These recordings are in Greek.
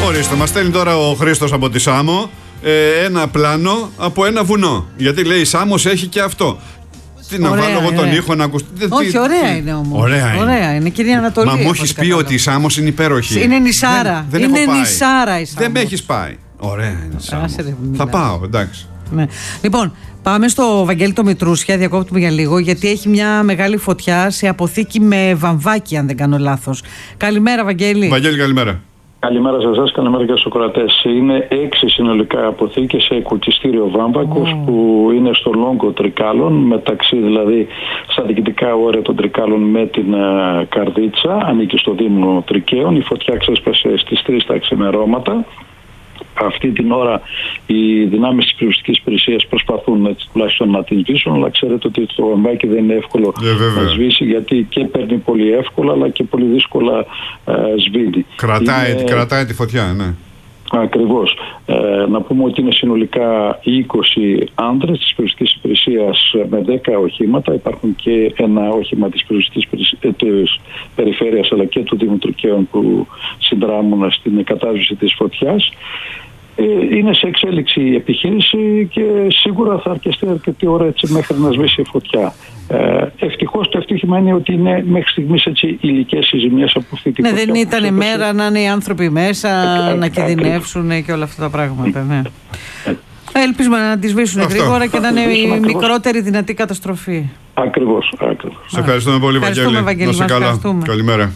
Ορίστε, μας στέλνει τώρα ο Χρήστος από τη Σάμο ένα πλάνο από ένα βουνό. Γιατί λέει η Σάμος έχει και αυτό. Τι να βάλω εγώ τον ήχο να ακουστεί. Όχι, ωραία είναι όμως. Ωραία είναι, κυρία Ανατολή. Μα μου έχεις πει ότι η Σάμος είναι υπέροχη. Είναι νησάρα. Είναι νησάρα η Σάμος. Δεν με έχεις πάει. Ωραία είναι η Σάμος. Θα πάω, εντάξει. Ναι. Λοιπόν, πάμε στο Βαγγέλη το Μητρούσια, διακόπτουμε για λίγο, γιατί έχει μια μεγάλη φωτιά σε αποθήκη με βαμβάκι, αν δεν κάνω λάθος. Καλημέρα, Βαγγέλη. Βαγγέλη, καλημέρα. Καλημέρα σε εσάς, καλημέρα και στους ακροατές. Είναι 6 συνολικά αποθήκες σε οικοκυστήριο Βάμβακος που είναι στο Λόγκο Τρικάλων, μεταξύ δηλαδή στα διοικητικά όρια των Τρικάλων με την Καρδίτσα, ανήκει στο Δήμο Τρικαίων. Η φωτιά ξέσπασε στις 3 τα ξημερώματα. Αυτή την ώρα οι δυνάμεις της πυροσβεστικής υπηρεσίας προσπαθούν έτσι, τουλάχιστον να την σβήσουν, αλλά ξέρετε ότι το βαμβάκι δεν είναι εύκολο να σβήσει, γιατί και παίρνει πολύ εύκολα αλλά και πολύ δύσκολα σβήνει. Κρατάει τη φωτιά, ναι. Ακριβώς. Να πούμε ότι είναι συνολικά 20 άνδρες της πυροσβεστικής υπηρεσίας με 10 οχήματα. Υπάρχουν και ένα όχημα της πυροσβεστικής περιφέρειας αλλά και του Δήμου Τρικαίων που συνδράμουν στην κατάσβεση της φωτιάς. Είναι σε εξέλιξη η επιχείρηση και σίγουρα θα αρκεστεί αρκετή ώρα έτσι μέχρι να σβήσει η φωτιά. Ευτυχώς το ευτύχημα είναι ότι είναι μέχρι στιγμής έτσι υλικές οι ζημιές από αυτή τη φωτιά. Ναι, δεν ήταν μέρα να είναι οι άνθρωποι μέσα, να κινδυνεύσουν και όλα αυτά τα πράγματα. Ναι. Ελπίζουμε να τη σβήσουν γρήγορα και να είναι η μικρότερη δυνατή καταστροφή. Ακριβώς. Σε ευχαριστούμε πολύ, Βαγγέλη. Να σε καλά. Καλημέρα.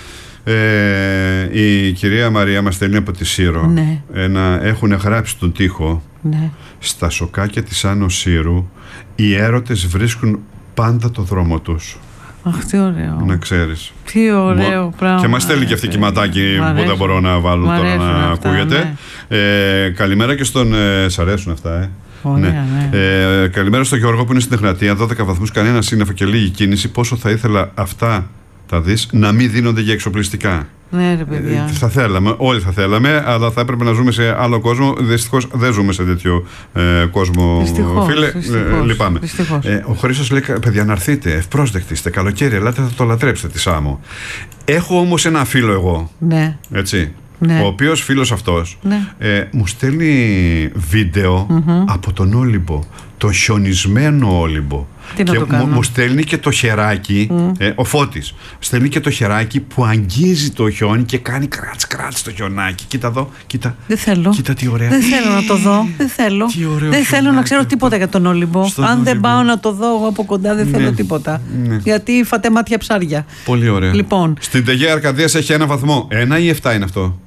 Η κυρία Μαρία μας στέλνει από τη Σύρο. Ναι. Έχουν γράψει τον τοίχο. Ναι. Στα σοκάκια της Άνω Σύρου οι έρωτες βρίσκουν πάντα το δρόμο τους. Αχ, τι ωραίο. Να ξέρεις. Τι ωραίο πράγμα. Και μας στέλνει και αυτή κυματάκι που δεν μπορώ να βάλω τώρα να ακούγεται. Ναι. Καλημέρα και στον... Σ' αρέσουν αυτά, Ωραία, ναι. Καλημέρα στον Γιώργο που είναι στην Εγνατία. 12 βαθμούς, κανένα σύννεφο και λίγη κίνηση. Πόσο θα ήθελα αυτά τα δεις να μην δίνονται για εξοπλιστικά. Ναι, ρε παιδιά. Θα θέλαμε, όλοι θα θέλαμε, αλλά θα έπρεπε να ζούμε σε άλλο κόσμο. Δυστυχώς δεν ζούμε σε τέτοιο κόσμο. Φίλε, λυπάμαι. Ο Χρήστος λέει: παιδιά, να έρθετε, ευπρόσδεκτοι είστε, καλοκαίρι, ελάτε, θα το λατρέψετε τη Σάμο. Έχω όμως ένα φίλο εγώ. Ναι. Έτσι. Ναι. Ο οποίος φίλος αυτός μου στέλνει βίντεο από τον Όλυμπο, τον χιονισμένο Όλυμπο. Και μου στέλνει και το χεράκι, ο Φώτης στέλνει και το χεράκι που αγγίζει το χιόνι και κάνει κράτς το χιονάκι. Κοίτα εδώ, κοίτα. Δεν θέλω. Κοίτα τι ωραία. Δεν θέλω να το δω. Δεν θέλω. Δεν θέλω να ξέρω τίποτα για τον Όλυμπο. Αν δεν πάω να το δω εγώ από κοντά, δεν θέλω τίποτα. Γιατί φάτε μάτια ψάρια. Πολύ ωραία. Λοιπόν. Στην Τεγέα Αρκαδίας έχει 1 βαθμό. 1 ή 7 είναι αυτό?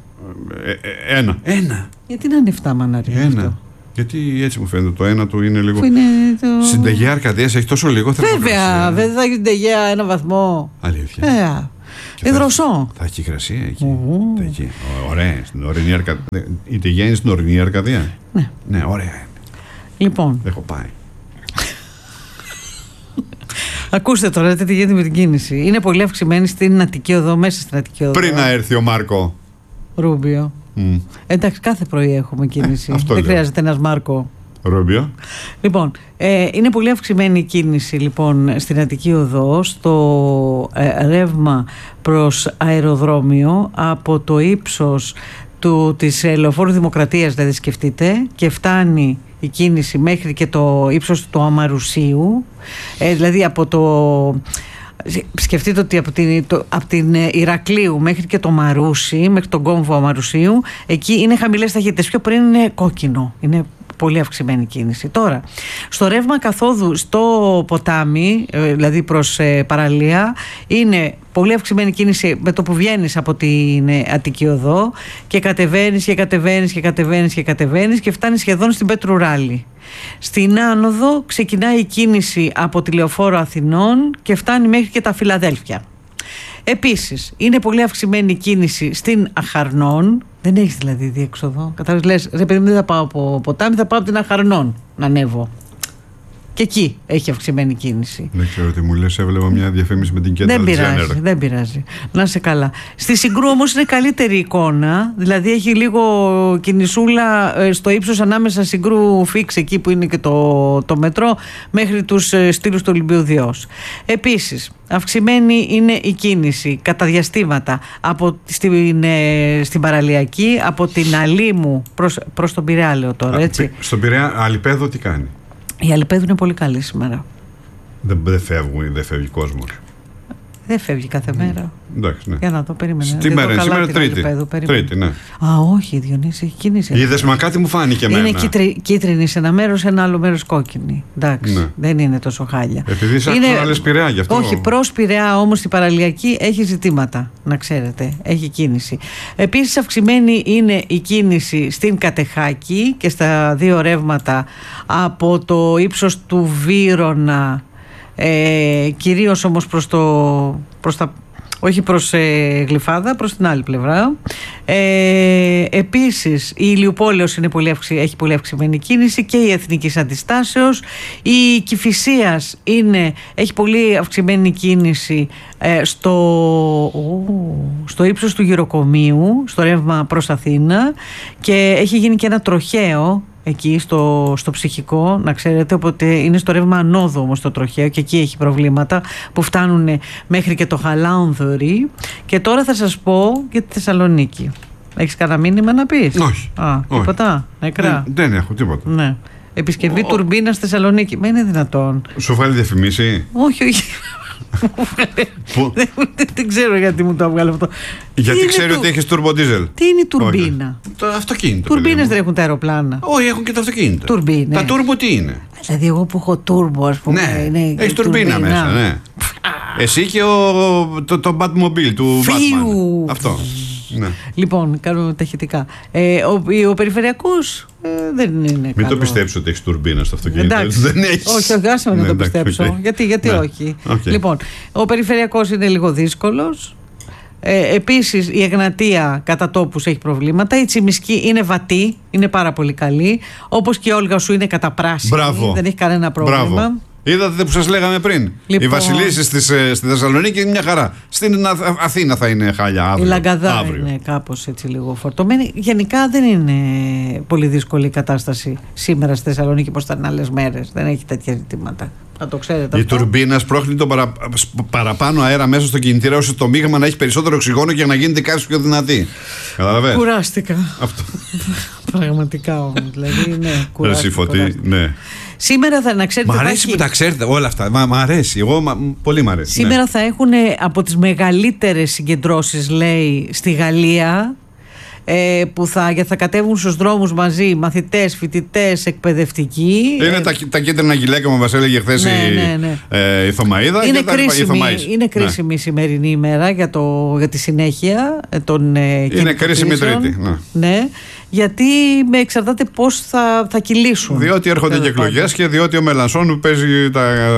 1. Γιατί να είναι 7, μανάρι? 1. Γιατί έτσι μου φαίνεται, το 1 του είναι λίγο. Στην Τεγέα Αρκαδίας έχει τόσο λίγο θερμοκρασία. Βέβαια, δεν θα έχει την Τεγέα 1 βαθμό. Αλήθεια. Υδροσό. Θα έχει υγρασία εκεί. Ωραία. Η Τεγέα είναι στην ορεινή Αρκαδία. Ναι, ωραία. Λοιπόν. Έχω πάει. Ακούστε τώρα τι γίνεται με την κίνηση. Είναι πολύ αυξημένη στην Αττική Οδό, μέσα στην Αττική Οδό. Πριν να έρθει ο Μάρκο Ρούμπιο. Εντάξει, κάθε πρωί έχουμε κίνηση. Δεν χρειάζεται ένας Μάρκο Ρούμπιο. Λοιπόν, είναι πολύ αυξημένη η κίνηση λοιπόν στην Αττική Οδό, στο ρεύμα προς αεροδρόμιο από το ύψος της Λεωφόρου Δημοκρατίας, δηλαδή σκεφτείτε, και φτάνει η κίνηση μέχρι και το ύψος του Αμαρουσίου, δηλαδή από το... Σκεφτείτε ότι από την Ηρακλείου μέχρι και το Μαρούσι, μέχρι τον κόμβο Αμαρουσίου, εκεί είναι χαμηλές ταχύτητες. Πιο πριν είναι κόκκινο. Είναι πολύ αυξημένη κίνηση. Τώρα, στο ρεύμα καθόδου στο ποτάμι, δηλαδή προς παραλία, είναι πολύ αυξημένη κίνηση με το που βγαίνεις από την Αττική Οδό και κατεβαίνεις και κατεβαίνεις και κατεβαίνεις και κατεβαίνεις και φτάνεις σχεδόν στην Πέτρου Ράλη. Στην άνοδο ξεκινάει η κίνηση από τη Λεωφόρο Αθηνών και φτάνει μέχρι και τα Φιλαδέλφια. Επίσης, είναι πολύ αυξημένη η κίνηση στην Αχαρνών. Δεν έχεις δηλαδή διέξοδο. Κατάλαβες, λες, ρε παιδί μου, δεν θα πάω από ποτάμι, θα πάω από την Αχαρνών να ανέβω. Και εκεί έχει αυξημένη κίνηση. Δεν ξέρω τι μου λες, έβλεπα μια διαφήμιση με την Kendall Jenner. Δεν πειράζει. Να είσαι καλά. Στη Συγκρού όμως είναι καλύτερη εικόνα, δηλαδή έχει λίγο κινησούλα στο ύψος ανάμεσα Συγκρού Φίξ, εκεί που είναι και το μετρό, μέχρι τους στήλους του Ολυμπίου Διός. Επίσης, αυξημένη είναι η κίνηση κατά διαστήματα στην παραλιακή, από την Αλήμου προς τον Πειραιά, λέω τώρα, έτσι. Στον Πειραιά, Αλιπέδο τι κάνει? Η Αλιπέδου είναι πολύ καλή σήμερα. Δεν φεύγει κόσμος. Δεν φεύγει κάθε μέρα. Εντάξει, ναι. Για να το περίμενε. Τι μέρα είναι σήμερα? Τρίτη, ναι. Α, όχι, Διονύση, έχει κίνηση. Είδες, μα κάτι μου φάνηκε εμένα. Είναι κίτρινη σε ένα μέρος, σε ένα άλλο μέρος κόκκινη. Εντάξει, ναι. Δεν είναι τόσο χάλια. Επειδή είσαι άλλες Πειραιά γι' αυτό. Όχι, προς Πειραιά όμως η παραλιακή έχει ζητήματα, να ξέρετε. Έχει κίνηση. Επίσης αυξημένη είναι η κίνηση στην Κατεχάκη και στα δύο ρεύματα από το ύψος του Βύρωνα, κυρίως όμως όχι προς Γλυφάδα, προς την άλλη πλευρά. Επίσης η Ηλιουπόλεως έχει πολύ αυξημένη κίνηση και η Εθνικής Αντιστάσεως. Η Κηφισίας έχει πολύ αυξημένη κίνηση στο ύψος του Γυροκομείου, στο ρεύμα προς Αθήνα, και έχει γίνει και ένα τροχαίο εκεί στο ψυχικό, να ξέρετε, οπότε είναι στο ρεύμα ανόδου όμως το τροχαίο, και εκεί έχει προβλήματα που φτάνουν μέχρι και το Χαλάνδωρη. Και τώρα θα σας πω για τη Θεσσαλονίκη. Έχεις κανένα μήνυμα να πεις? Όχι. Τίποτα, νεκρά. Δεν έχω τίποτα. Ναι. Επισκευή τουρμπίνα στη Θεσσαλονίκη. Μα είναι δυνατόν? Σου βάλει διαφημίση? Όχι. Δεν ξέρω γιατί μου το έβγαλε αυτό. Γιατί ξέρει ότι έχεις turbo diesel. Τι είναι η τουρμπίνα? Το αυτοκίνητο. Τουρμπίνες δεν έχουν τα αεροπλάνα? Όχι, έχουν και τα αυτοκίνητα. Τουρμπίνες. Τα turbo τι είναι? Δηλαδή εγώ που έχω turbo, ας πούμε. Ναι, έχεις τουρμπίνα μέσα, ναι. Εσύ και το Batmobile του Batman. Αυτό. Ναι. Λοιπόν, κάνουμε ταχυτικά. Ο περιφερειακός δεν είναι. Μην το πιστέψεις ότι έχεις τουρμπίνα στο αυτοκίνητο. Δεν έχεις. Όχι, άσε με να το πιστέψω. Γιατί όχι. Λοιπόν, ο περιφερειακός είναι λίγο δύσκολος. Επίσης η Εγνατία κατά τόπους έχει προβλήματα. Η Τσιμισκή είναι βατή, είναι πάρα πολύ καλή. Όπως και η Όλγα σου είναι καταπράσινη. Μπράβο. Δεν έχει κανένα πρόβλημα. Μπράβο. Είδατε που σας λέγαμε πριν. Λοιπόν, η Βασιλίση στη Θεσσαλονίκη είναι μια χαρά. Στην Αθήνα θα είναι χάλια αύριο. Η Λαγκαδά είναι κάπως έτσι λίγο φορτωμένη. Γενικά δεν είναι πολύ δύσκολη η κατάσταση σήμερα στη Θεσσαλονίκη όπως ήταν άλλες μέρες. Δεν έχει τέτοια ζητήματα. Να το ξέρετε. Η τουρμπίνα σπρώχνει τον παραπάνω αέρα μέσα στο κινητήρα, ώστε το μείγμα να έχει περισσότερο οξυγόνο και να γίνεται κάτι πιο δυνατή. Καταλαβαίνετε. Κουράστηκα. Αυτό. Πραγματικά όμως. Δηλαδή, ναι, κουράστηκα. Ναι. Σήμερα θα, να ξέρετε, μ' αρέσει που τα ξέρετε όλα αυτά. Μ' αρέσει. Πολύ μ' αρέσει. Σήμερα θα έχουν από τις μεγαλύτερες συγκεντρώσεις, λέει, στη Γαλλία, που θα κατέβουν στους δρόμους μαζί μαθητές, φοιτητές, εκπαιδευτικοί. Είναι τα κίτρινα γυλαίκα που μας έλεγε χθες η Θωμαΐδα. Είναι κρίσιμη η σημερινή ημέρα για τη συνέχεια των είναι κρίσιμη Τρίτη. Ναι. Γιατί εξαρτάται πώς θα κυλήσουν. Διότι έρχονται και εκλογές και διότι ο Μελανσόν παίζει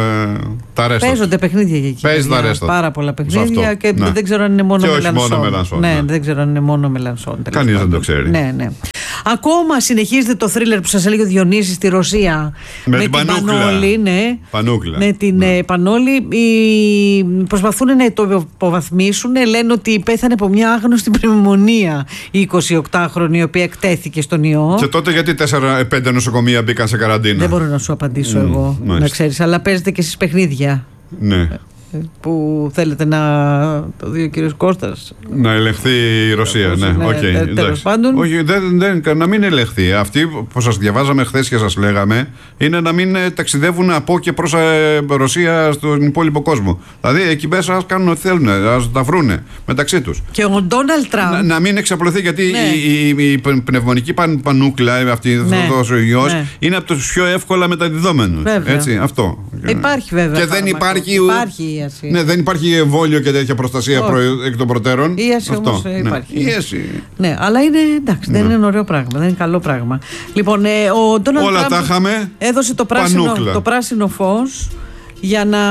τα ρέστα. Παίζονται παιχνίδια εκεί. Παίζει τα ρέστα. Πάρα πολλά παιχνίδια και δεν ξέρω αν είναι μόνο Μελανσόν. Δεν ξέρω αν είναι μόνο Μελανσόν. Κανείς δεν το ξέρει. Ναι. Ακόμα συνεχίζεται το θρίλερ που σας έλεγε ο Διονύσης στη Ρωσία. Με την Πανόλη. Πανούκλα. Με την Πανόλη. Προσπαθούν να το υποβαθμίσουν. Λένε ότι πέθανε από μια άγνωστη πνευμονία η 28χρονη, η οποία εκτέθηκε στον ιό. Και τότε γιατί 4-5 νοσοκομεία μπήκαν σε καραντίνα? Δεν μπορώ να σου απαντήσω εγώ, να ξέρεις. Αλλά παίζετε και εσείς παιχνίδια. Ναι. Που θέλετε να το δει ο κύριος Κώστας. Να ελεγχθεί η Ρωσία. Τέλος πάντων. Όχι, να μην ελεγχθεί. Αυτοί που σας διαβάζαμε χθες και σας λέγαμε είναι να μην ταξιδεύουν από και προς Ρωσία στον υπόλοιπο κόσμο. Δηλαδή εκεί μέσα ας κάνουν ό,τι θέλουν, ας τα βρούνε μεταξύ τους. Και ο Ντόναλντ Τραμπ. Να μην εξαπλωθεί, γιατί η πνευμονική πανούκλα, αυτή ο ιός, είναι από τους πιο εύκολα μεταδιδόμενους. Έτσι, αυτό. Υπάρχει βέβαια. Και δεν υπάρχει. Ναι, δεν υπάρχει εμβόλιο και τέτοια προστασία εκ των προτέρων. Ίαση όμως υπάρχει. Ίαση. Ναι, αλλά είναι εντάξει, δεν είναι ωραίο πράγμα, δεν είναι καλό πράγμα. Λοιπόν, ο Ντόναλντ Τραμπ έδωσε το πράσινο φως για να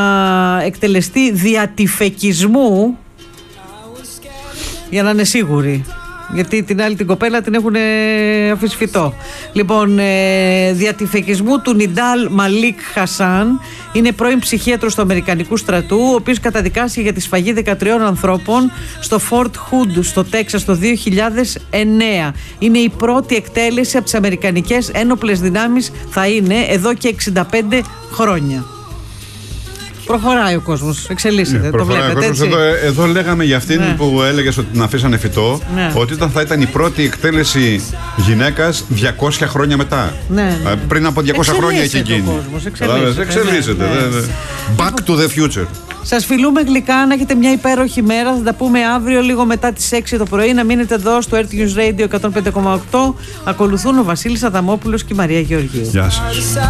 εκτελεστεί δια τυφεκισμού, για να είναι σίγουροι. γιατί την άλλη την κοπέλα την έχουν αφισφητό. Λοιπόν, διατυφεκισμού του Νιντάλ Μαλίκ Χασάν, είναι πρώην ψυχίατρος του Αμερικανικού στρατού, ο οποίος καταδικάστηκε για τη σφαγή 13 ανθρώπων στο Fort Hood στο Τέξας το 2009. Είναι η πρώτη εκτέλεση από τις Αμερικανικές ένοπλες δυνάμεις, θα είναι εδώ και 65 χρόνια. Προχωράει ο κόσμος, εξελίσσεται, το βλέπετε, έτσι. Εδώ λέγαμε για αυτήν που έλεγες ότι την αφήσανε φυτό, ότι θα ήταν η πρώτη εκτέλεση γυναίκας 200 χρόνια μετά. Πριν από 200 χρόνια έχει γίνει. Εξελίσσεται. Back to the future. Σας φιλούμε γλυκά, να έχετε μια υπέροχη μέρα. Θα τα πούμε αύριο λίγο μετά τις 6 το πρωί. Να μείνετε εδώ στο Earth News Radio 105,8. Ακολουθούν ο Βασίλης Αδαμόπουλος και η Μαρία Γεωργίου. Γεια σας.